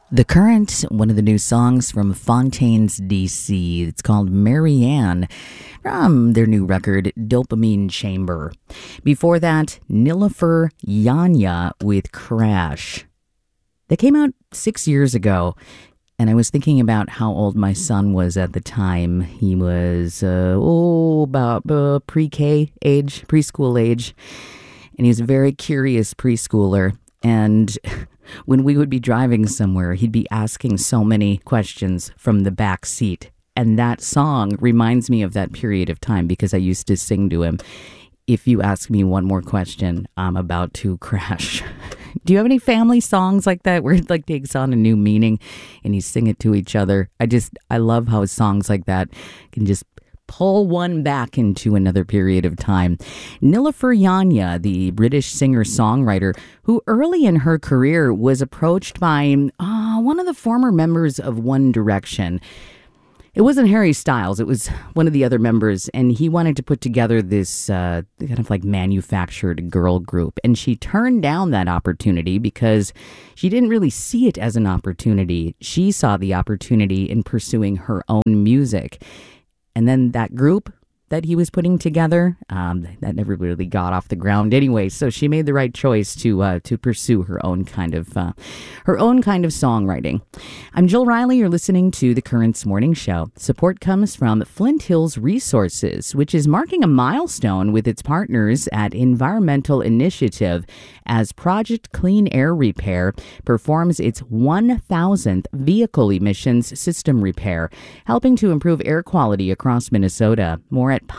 The Current, one of the new songs from Fontaines DC. It's called Marianne from their new record, Dopamine Chamber. Before that, Nilüfer Yanya with Crash. They came out 6 years ago, and I was thinking about how old my son was at the time. He was, about pre-K age, preschool age, and he was a very curious preschooler, and when we would be driving somewhere, he'd be asking so many questions from the back seat. And that song reminds me of that period of time because I used to sing to him, "If you ask me one more question, I'm about to crash." Do you have any family songs like that where it takes on a new meaning and you sing it to each other? I love how songs like that can just pull one back into another period of time. Nilüfer Yanya, the British singer-songwriter, who early in her career was approached by one of the former members of One Direction. It wasn't Harry Styles, it was one of the other members, and he wanted to put together this kind of manufactured girl group. And she turned down that opportunity because she didn't really see it as an opportunity. She saw the opportunity in pursuing her own music. And then that group that he was putting together, that never really got off the ground anyway. So she made the right choice to pursue her own kind of songwriting. I'm Jill Riley. You're listening to The Currents Morning Show. Support comes from Flint Hills Resources, which is marking a milestone with its partners at Environmental Initiative as Project Clean Air Repair performs its 1,000th vehicle emissions system repair, helping to improve air quality across Minnesota. More at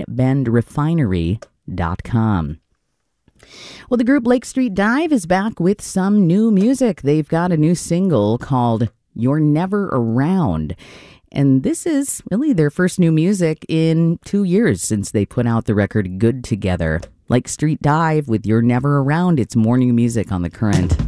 pinebendrefinery.com. Well, the group Lake Street Dive is back with some new music. They've got a new single called You're Never Around. And this is really their first new music in 2 years since they put out the record Good Together. Lake Street Dive with You're Never Around. It's more new music on The Current.